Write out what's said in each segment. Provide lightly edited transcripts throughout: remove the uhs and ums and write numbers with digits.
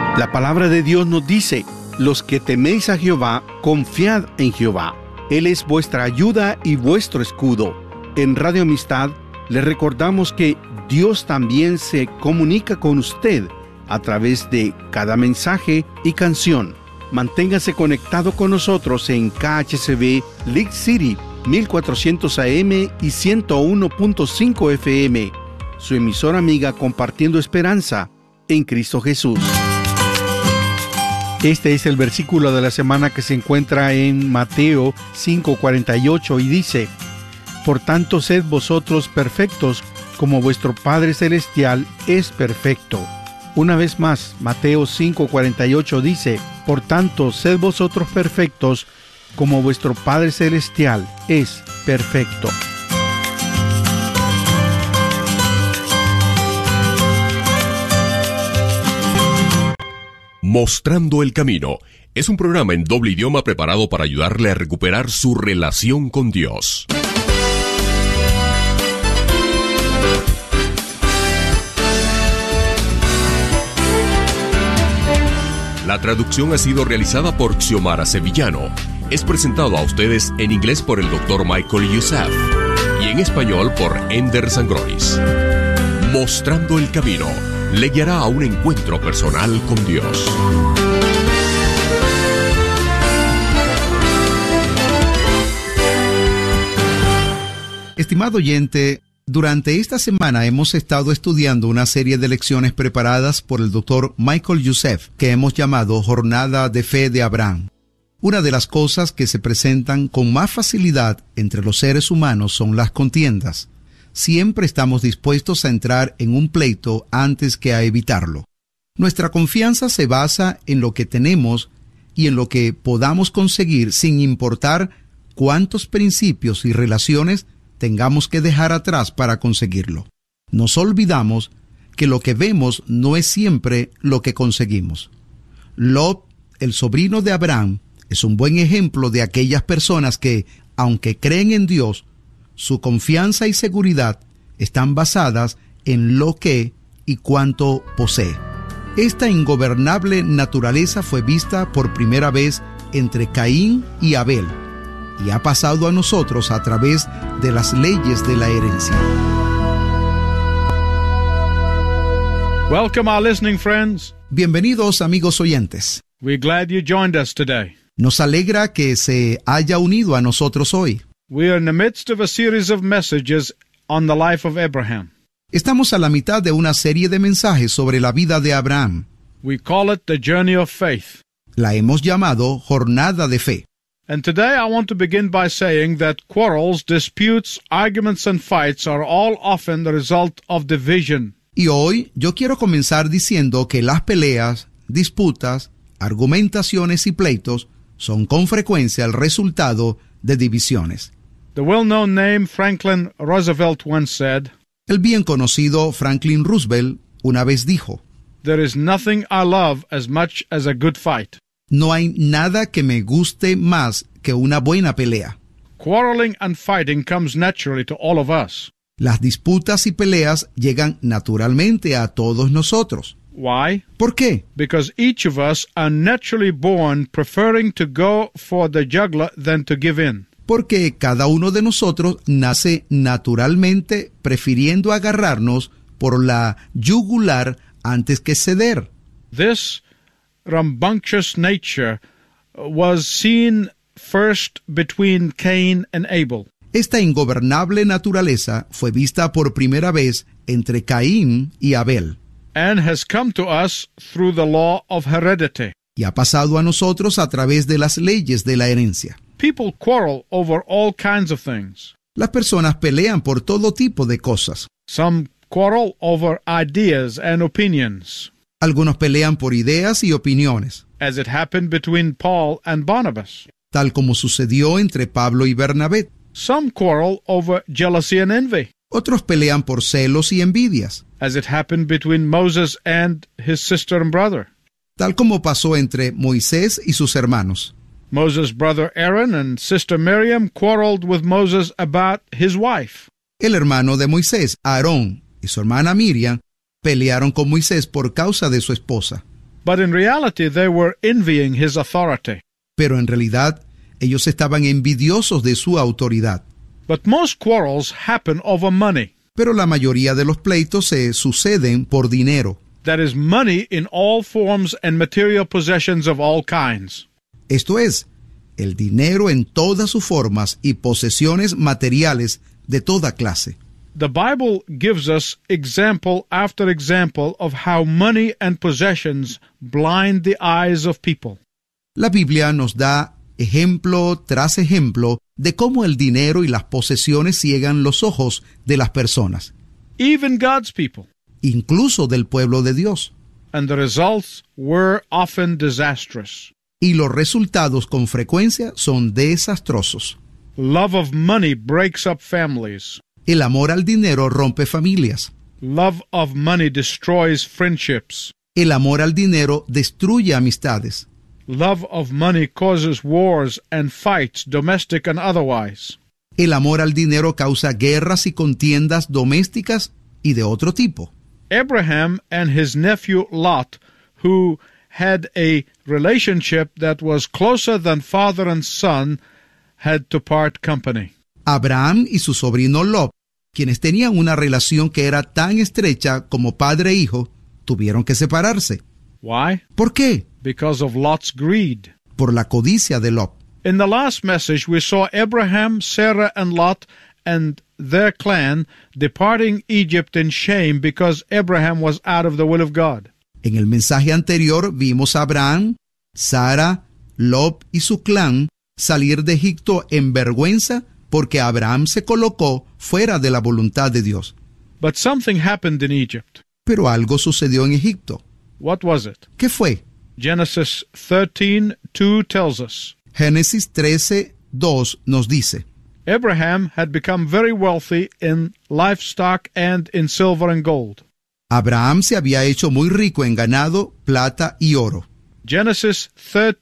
La palabra de Dios nos dice: los que teméis a Jehová, confiad en Jehová. Él es vuestra ayuda y vuestro escudo. En Radio Amistad le recordamos que Dios también se comunica con usted a través de cada mensaje y canción. Manténgase conectado con nosotros en KHCB League City 1400 AM y 101.5 FM. Su emisora amiga, compartiendo esperanza en Cristo Jesús. Este es el versículo de la semana que se encuentra en Mateo 5:48 y dice: Por tanto, sed vosotros perfectos, como vuestro Padre Celestial es perfecto. Una vez más, Mateo 5:48 dice: Por tanto, sed vosotros perfectos, como vuestro Padre Celestial es perfecto. Mostrando el Camino es un programa en doble idioma preparado para ayudarle a recuperar su relación con Dios. La traducción ha sido realizada por Xiomara Sevillano. Es presentado a ustedes en inglés por el Dr. Michael Youssef y en español por Ender Sangronis. Mostrando el Camino le guiará a un encuentro personal con Dios. Estimado oyente, durante esta semana hemos estado estudiando una serie de lecciones preparadas por el Dr. Michael Youssef, que hemos llamado Jornada de Fe de Abraham. Una de las cosas que se presentan con más facilidad entre los seres humanos son las contiendas. Siempre estamos dispuestos a entrar en un pleito antes que a evitarlo. Nuestra confianza se basa en lo que tenemos y en lo que podamos conseguir, sin importar cuántos principios y relaciones tengamos que dejar atrás para conseguirlo. Nos olvidamos que lo que vemos no es siempre lo que conseguimos. Lot, el sobrino de Abraham, es un buen ejemplo de aquellas personas que, aunque creen en Dios, su confianza y seguridad están basadas en lo que y cuánto posee. Esta ingobernable naturaleza fue vista por primera vez entre Caín y Abel y ha pasado a nosotros a través de las leyes de la herencia. Welcome, our listening friends. Bienvenidos, amigos oyentes. We're glad you joined us today. Nos alegra que se haya unido a nosotros hoy. We are in the midst of a series of messages on the life of Abraham. Estamos a la mitad de una serie de mensajes sobre la vida de Abraham. We call it the journey of faith. La hemos llamado Jornada de Fe. And today I want to begin by saying that quarrels, disputes, arguments, and fights are all often the result of division. Y hoy yo quiero comenzar diciendo que las peleas, disputas, argumentaciones y pleitos son con frecuencia el resultado de divisiones. The well-known name Franklin Roosevelt once said, El bien conocido Franklin Roosevelt una vez dijo: There is nothing I love as much as a good fight. No hay nada que me guste más que una buena pelea. Quarreling and fighting comes naturally to all of us. Las disputas y peleas llegan naturalmente a todos nosotros. Why? ¿Por qué? Because each of us are naturally born preferring to go for the jugular than to give in. Porque cada uno de nosotros nace naturalmente prefiriendo agarrarnos por la yugular antes que ceder. This rambunctious nature was seen first between Cain and Abel. Esta ingobernable naturaleza fue vista por primera vez entre Caín y Abel. And has come to us through the law of heredity. Y ha pasado a nosotros a través de las leyes de la herencia. People quarrel over all kinds of things. Las personas pelean por todo tipo de cosas. Some quarrel over ideas and opinions, Algunos pelean por ideas y opiniones, as it happened between Paul and Barnabas. tal como sucedió entre Pablo y Bernabé. Some quarrel over jealousy and envy, Otros pelean por celos y envidias, as it happened between Moses and his sister and brother. tal como pasó entre Moisés y sus hermanos. Moses' brother Aaron and sister Miriam quarreled with Moses about his wife. El hermano de Moisés, Aarón, y su hermana Miriam pelearon con Moisés por causa de su esposa. But in reality, they were envying his authority. Pero en realidad, ellos estaban envidiosos de su autoridad. But most quarrels happen over money. Pero la mayoría de los pleitos se suceden por dinero. That is, money in all forms and material possessions of all kinds. Esto es, el dinero en todas sus formas y posesiones materiales de toda clase. The Bible gives us example after example of how money and possessions blind the eyes of people. La Biblia nos da ejemplo tras ejemplo de cómo el dinero y las posesiones ciegan los ojos de las personas, Even God's people. incluso del pueblo de Dios. And the results were often disastrous. Y los resultados con frecuencia son desastrosos. Love of money breaks up families. El amor al dinero rompe familias. Love of money destroys friendships. El amor al dinero destruye amistades. Love of money causes wars and fights, domestic and otherwise. El amor al dinero causa guerras y contiendas domésticas y de otro tipo. Abraham and his nephew Lot, who had a relationship that was closer than father and son, had to part company. Abraham y su sobrino Lot, quienes tenían una relación que era tan estrecha como padre e hijo, tuvieron que separarse. Why? ¿Por qué? Because of Lot's greed. Por la codicia de Lot. In the last message, we saw Abraham, Sarah, and Lot and their clan departing Egypt in shame because Abraham was out of the will of God. En el mensaje anterior vimos a Abraham, Sara, Lot y su clan salir de Egipto en vergüenza porque Abraham se colocó fuera de la voluntad de Dios. But something happened in Egypt. Pero algo sucedió en Egipto. What was it? ¿Qué fue? Genesis 13:2 tells us. Génesis 13:2 nos dice: Abraham had become very wealthy in livestock and in silver and gold. Abraham se había hecho muy rico en ganado, plata y oro. Genesis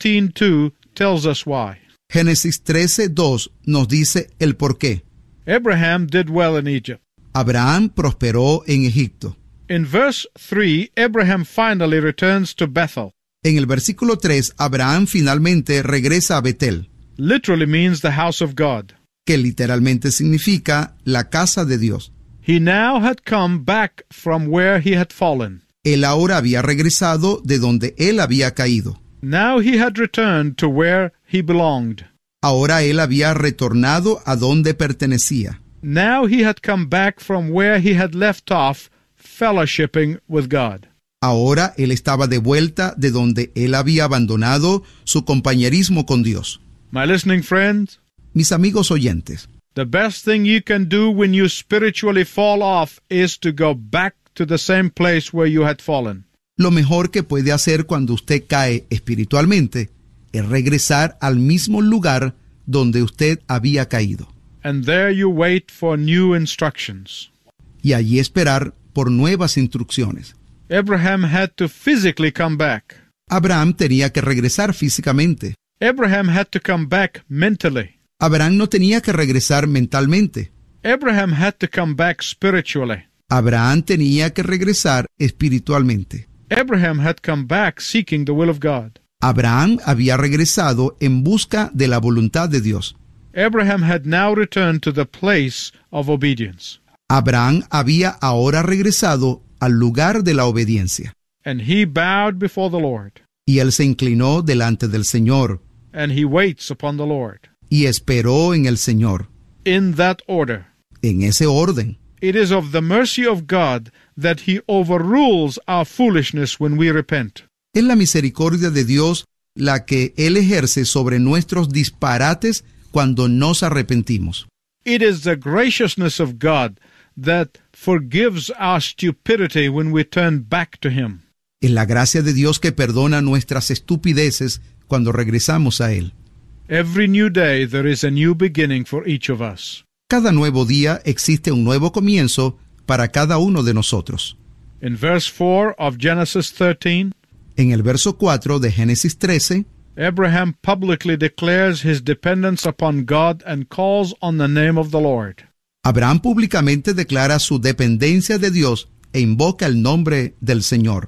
13:2 tells us why. Génesis 13:2 nos dice el porqué. Abraham did well in Egypt. Abraham prosperó en Egipto. In verse 3, Abraham finally returns to Bethel. En el versículo 3, Abraham finalmente regresa a Betel, Literally means the house of God. que literalmente significa la casa de Dios. He now had come back from where he had fallen. Él ahora había regresado de donde él había caído. Now he had returned to where he belonged. Ahora él había retornado a donde pertenecía. Now he had come back from where he had left off fellowshipping with God. Ahora él estaba de vuelta de donde él había abandonado su compañerismo con Dios. My listening friends, Mis amigos oyentes, the best thing you can do when you spiritually fall off is to go back to the same place where you had fallen. lo mejor que puede hacer cuando usted cae espiritualmente es regresar al mismo lugar donde usted había caído. And there you wait for new instructions. Y allí esperar por nuevas instrucciones. Abraham had to physically come back. Abraham tenía que regresar físicamente. Abraham had to come back mentally. Abraham no tenía que regresar mentalmente. Abraham had to come back spiritually. Abraham tenía que regresar espiritualmente. Abraham had come back seeking the will of God. Abraham había regresado en busca de la voluntad de Dios. Abraham had now returned to the place of obedience. Abraham había ahora regresado al lugar de la obediencia. And he bowed before the Lord. Y él se inclinó delante del Señor And he waits upon the Lord. y esperó en el Señor. In that order. En ese orden. It is of the mercy of God that he overrules our foolishness when we repent. Es la misericordia de Dios la que Él ejerce sobre nuestros disparates cuando nos arrepentimos. It is the graciousness of God that forgives our stupidity when we turn back to him. Es la gracia de Dios que perdona nuestras estupideces cuando regresamos a Él. Every new day there is a new beginning for each of us. Cada nuevo día existe un nuevo comienzo para cada uno de nosotros. In verse 4 of Genesis 13, En el verso 4 de Génesis 13, Abraham publicly declares his dependence upon God and calls on the name of the Lord. Abraham públicamente declara su dependencia de Dios e invoca el nombre del Señor.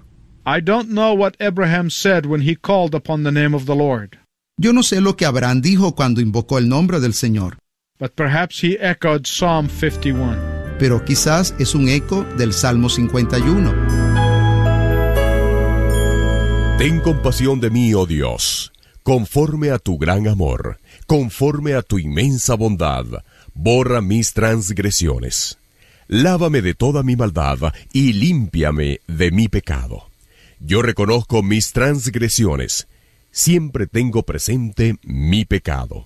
I don't know what Abraham said when he called upon the name of the Lord, Yo no sé lo que Abraham dijo cuando invocó el nombre del Señor, but perhaps he echoed Psalm 51. pero quizás es un eco del Salmo 51. Ten compasión de mí, oh Dios, conforme a tu gran amor, conforme a tu inmensa bondad, borra mis transgresiones. Lávame de toda mi maldad y límpiame de mi pecado. Yo reconozco mis transgresiones, siempre tengo presente mi pecado.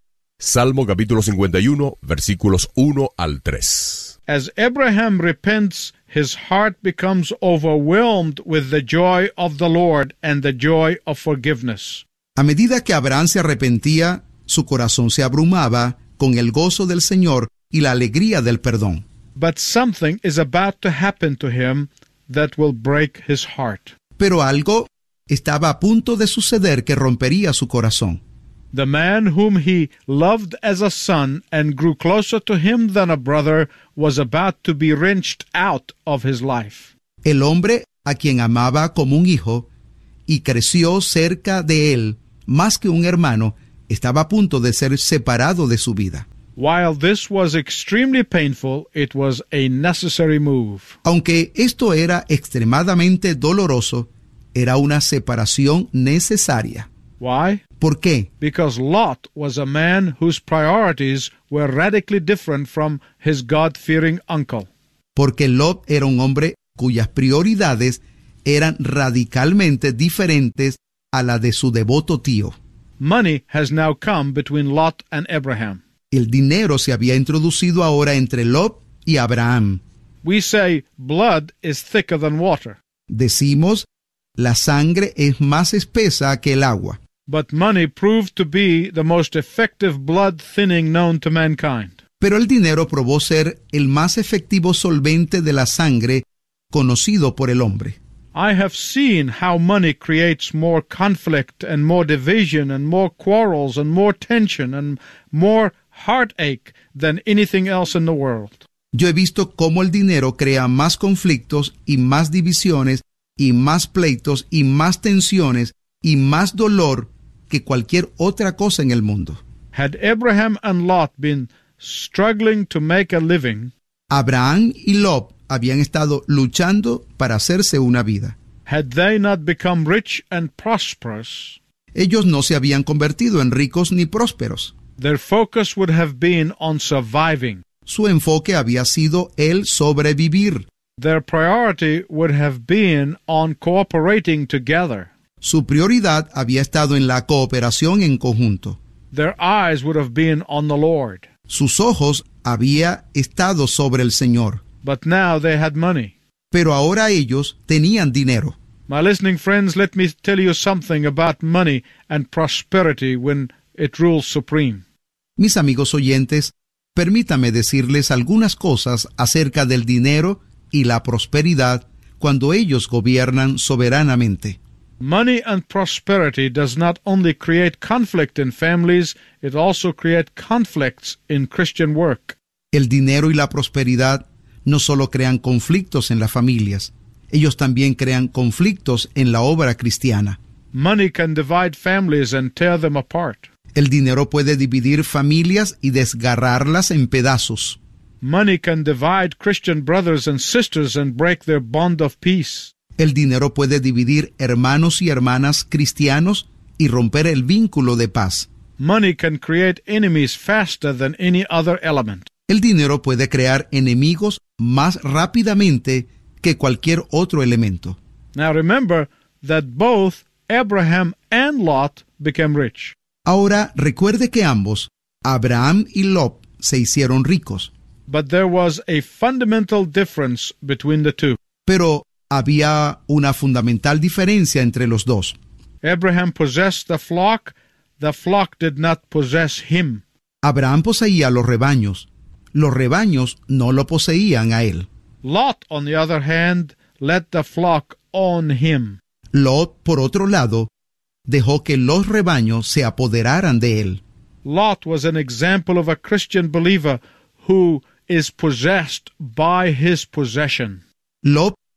Salmo capítulo 51, versículos 1 al 3. As Abraham repents, his heart becomes overwhelmed with the joy of the Lord and the joy of forgiveness. A medida que Abraham se arrepentía, su corazón se abrumaba con el gozo del Señor y la alegría del perdón. But something is about to happen to him that will break his heart. Pero algo estaba a punto de suceder que rompería su corazón. The man whom he loved as a son and grew closer to him than a brother was about to be wrenched out of his life. El hombre a quien amaba como un hijo y creció cerca de él más que un hermano, estaba a punto de ser separado de su vida. While this was extremely painful, it was a necessary move. Aunque esto era extremadamente doloroso, era una separación necesaria. Why? ¿Por qué? Because Lot was a man whose priorities were radically different from his God-fearing uncle. Porque Lot era un hombre cuyas prioridades eran radicalmente diferentes a la de su devoto tío. Money has now come between Lot and Abraham. El dinero se había introducido ahora entre Lot y Abraham. We say blood is thicker than water. Decimos, la sangre es más espesa que el agua. But money proved to be the most effective blood thinning known to mankind. Pero el dinero probó ser el más efectivo solvente de la sangre conocido por el hombre. I have seen how money creates more conflict and more division and more quarrels and more tension and more heartache than anything else in the world. Yo he visto cómo el dinero crea más conflictos y más divisiones y más pleitos y más tensiones y más dolor que cualquier otra cosa en el mundo. Had Abraham and Lot been struggling to make a living, Abraham y Lot habían estado luchando para hacerse una vida. had they not become rich and prosperous, Ellos no se habían convertido en ricos ni prósperos. their focus would have been on surviving. Su enfoque había sido el sobrevivir. Their priority would have been on cooperating together. Su prioridad había estado en la cooperación en conjunto. Their eyes would have been on the Lord. Sus ojos había estado sobre el Señor. But now they had money. Pero ahora ellos tenían dinero. My listening friends, let me tell you something about money and prosperity when it rules supreme. Mis amigos oyentes, permítame decirles algunas cosas acerca del dinero y la prosperidad cuando ellos gobiernan soberanamente. Money and prosperity does not only create conflict in families, it also creates conflicts in Christian work. El dinero y la prosperidad no solo crean conflictos en las familias, ellos también crean conflictos en la obra cristiana. Money can divide families and tear them apart. El dinero puede dividir familias y desgarrarlas en pedazos. Money can divide Christian brothers and sisters and break their bond of peace. El dinero puede dividir hermanos y hermanas cristianos y romper el vínculo de paz. Money can create enemies faster than any other element. El dinero puede crear enemigos más rápidamente que cualquier otro elemento. Now remember that both Abraham and Lot became rich. Ahora recuerde que ambos, Abraham y Lot, se hicieron ricos. But there was a fundamental difference between the two. Pero había una fundamental diferencia entre los dos. Abraham possessed the flock did not possess him. Abraham poseía los rebaños no lo poseían a él. Lot, on the other hand, let the flock own him. Lot, por otro lado, dejó que los rebaños se apoderaran de él. Lot was an example of a Christian believer who is possessed by his possession. Lot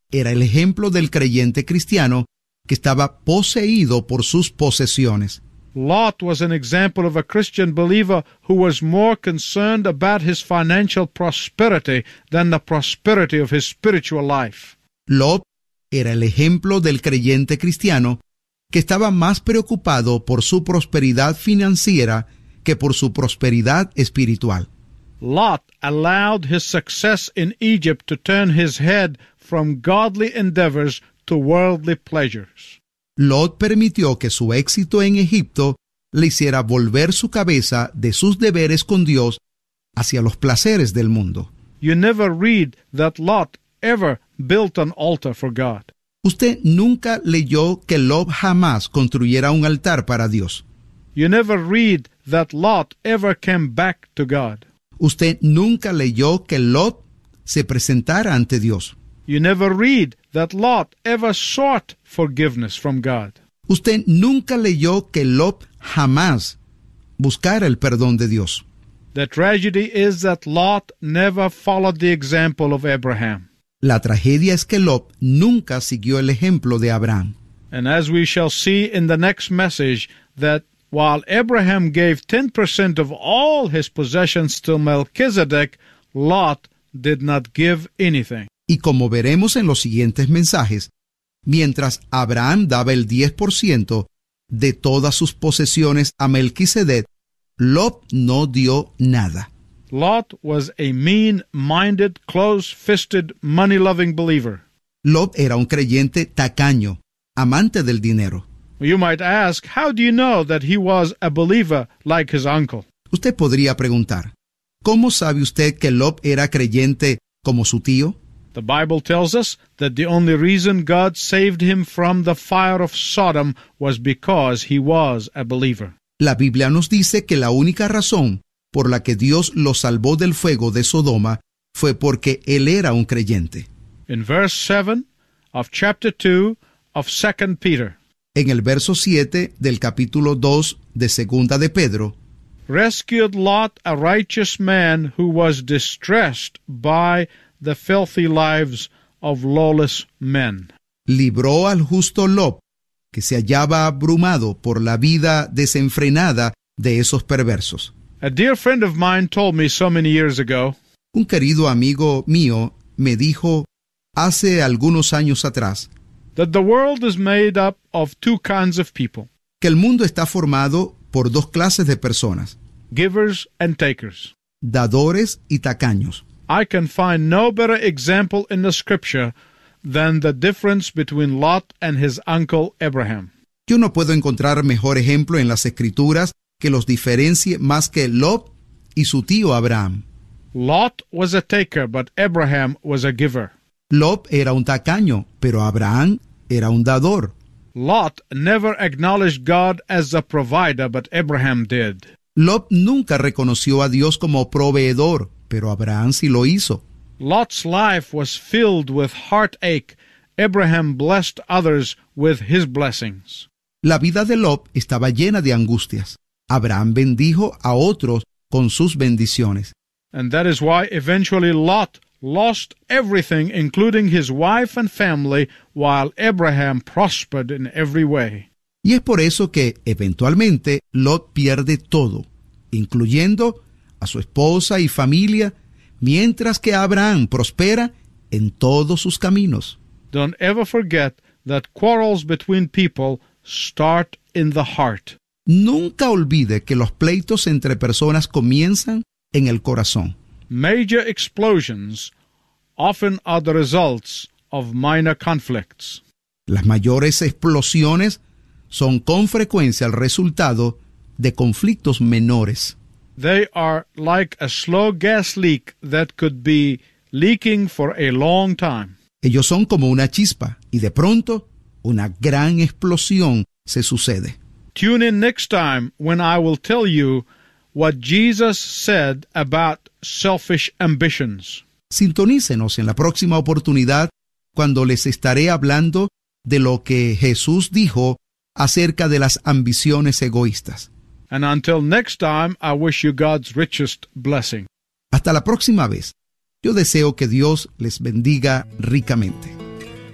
era el ejemplo del creyente cristiano que estaba poseído por sus posesiones. Lot was an example of a Christian believer who was more concerned about his financial prosperity than the prosperity of his spiritual life. Lot era el ejemplo del creyente cristiano que estaba más preocupado por su prosperidad financiera que por su prosperidad espiritual. Lot allowed his success in Egypt to turn his head from godly endeavors to worldly pleasures. Lot permitió que su éxito en Egipto le hiciera volver su cabeza de sus deberes con Dios hacia los placeres del mundo. You never read that Lot ever built an altar for God. Usted nunca leyó que Lot jamás construyera un altar para Dios. You never read that Lot ever came back to God. Usted nunca leyó que Lot se presentara ante Dios. You never read that Lot ever sought forgiveness from God. Usted nunca leyó que Lot jamás buscara el perdón de Dios. The tragedy is that Lot never followed the example of Abraham. La tragedia es que Lot nunca siguió el ejemplo de Abraham. And as we shall see in the next message, that while Abraham gave 10% of all his possessions to Melchizedek, Lot did not give anything. Y como veremos en los siguientes mensajes, mientras Abraham daba el 10% de todas sus posesiones a Melquisedec, Lot no dio nada. Lot was a mean-minded, close-fisted, money-loving believer. Lot era un creyente tacaño, amante del dinero. You might ask, how do you know that he was a believer like his uncle? Usted podría preguntar, ¿cómo sabe usted que Lot era creyente como su tío? The Bible tells us that the only reason God saved him from the fire of Sodom was because he was a believer. La Biblia nos dice que la única razón por la que Dios lo salvó del fuego de Sodoma fue porque él era un creyente. In verse 7 of chapter 2 of 2 Peter, En el verso 7 del capítulo 2 de Segunda de Pedro, rescued Lot, a righteous man who was distressed by the filthy lives of lawless men. libró al justo Lot, que se hallaba abrumado por la vida desenfrenada de esos perversos. A dear friend of mine told me so many years ago, Un querido amigo mío me dijo hace algunos años atrás that the world is made up of two kinds of people, que el mundo está formado por dos clases de personas, givers and takers. dadores y tacaños. I can find no better example in the scripture than the difference between Lot and his uncle Abraham. Yo no puedo encontrar mejor ejemplo en las Escrituras que los diferencie más que Lot y su tío Abraham. Lot was a taker, but Abraham was a giver. Lot era un tacaño, pero Abraham era un dador. Lot never acknowledged God as the provider, but Abraham did. Lot nunca reconoció a Dios como proveedor, pero Abraham sí lo hizo. Lot's life was filled with heartache. Abraham blessed others with his blessings. La vida de Lot estaba llena de angustias. Abraham bendijo a otros con sus bendiciones. And that is why eventually Lot lost everything, including his wife and family, while Abraham prospered in every way. Y es por eso que, eventualmente, Lot pierde todo, incluyendo a su esposa y familia, mientras que Abraham prospera en todos sus caminos. Don't ever forget that quarrels between people start in the heart. Nunca olvide que los pleitos entre personas comienzan en el corazón. Major explosions often are the results of minor conflicts. Las mayores explosiones son con frecuencia el resultado de conflictos menores. They are like a slow gas leak that could be leaking for a long time. Ellos son como una chispa y de pronto una gran explosión se sucede. Tune in next time when I will tell you what Jesus said about selfish ambitions. Sintonícenos en la próxima oportunidad cuando les estaré hablando de lo que Jesús dijo acerca de las ambiciones egoístas. And until next time, I wish you God's richest blessing. Hasta la próxima vez. Yo deseo que Dios les bendiga ricamente.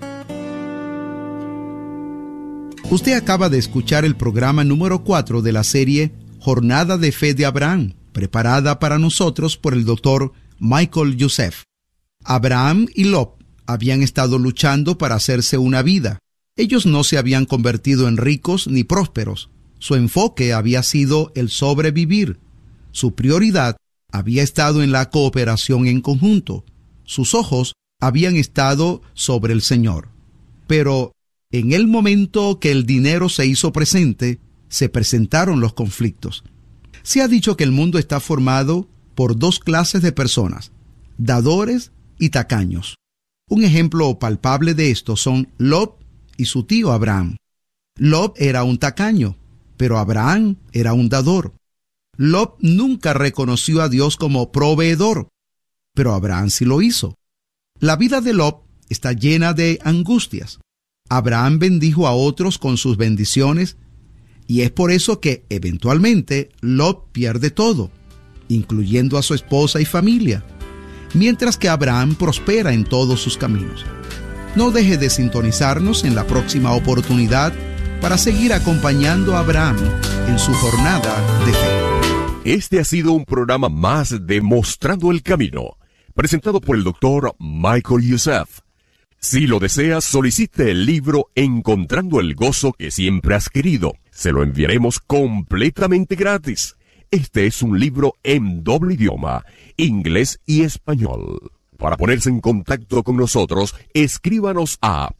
Usted acaba de escuchar el programa número 4 de la serie Jornada de Fe de Abraham, preparada para nosotros por el Dr. Michael Youssef. Abraham y Lot habían estado luchando para hacerse una vida. Ellos no se habían convertido en ricos ni prósperos. Su enfoque había sido el sobrevivir. Su prioridad había estado en la cooperación en conjunto. Sus ojos habían estado sobre el Señor. Pero en el momento que el dinero se hizo presente, se presentaron los conflictos. Se ha dicho que el mundo está formado por dos clases de personas, dadores y tacaños. Un ejemplo palpable de esto son Lot y su tío Abraham. Lot era un tacaño, pero Abraham era un dador. Lot nunca reconoció a Dios como proveedor, pero Abraham sí lo hizo. La vida de Lot está llena de angustias. Abraham bendijo a otros con sus bendiciones, y es por eso que eventualmente Lot pierde todo, incluyendo a su esposa y familia, mientras que Abraham prospera en todos sus caminos. No deje de sintonizarnos en la próxima oportunidad para seguir acompañando a Abraham en su jornada de fe. Este ha sido un programa más de Mostrando el Camino, presentado por el Dr. Michael Youssef. Si lo deseas, solicite el libro Encontrando el Gozo que siempre has querido. Se lo enviaremos completamente gratis. Este es un libro en doble idioma, inglés y español. Para ponerse en contacto con nosotros, escríbanos a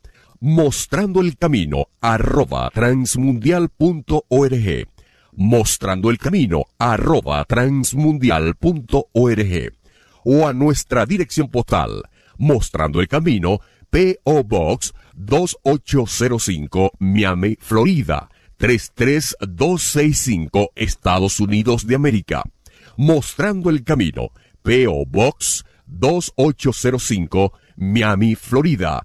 mostrandoelcamino@transmundial.org, mostrandoelcamino@transmundial.org, o a nuestra dirección postal, Mostrando el Camino, P.O. Box 2805, Miami, Florida, 33265, Estados Unidos de América. Mostrando el Camino, P.O. Box 2805, Miami, Florida,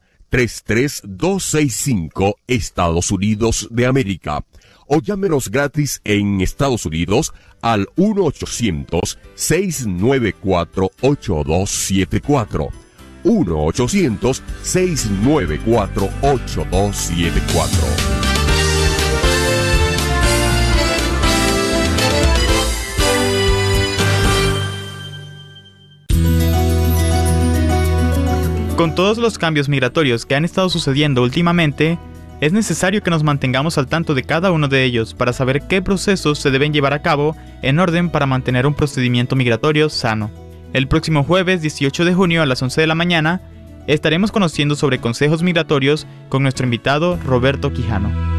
33265, Estados Unidos de América. O llámenos gratis en Estados Unidos al 1-800-694-8274. 1-800-694-8274. Con todos los cambios migratorios que han estado sucediendo últimamente, es necesario que nos mantengamos al tanto de cada uno de ellos para saber qué procesos se deben llevar a cabo en orden para mantener un procedimiento migratorio sano. El próximo jueves 18 de junio a las 11 de la mañana estaremos conociendo sobre consejos migratorios con nuestro invitado Roberto Quijano.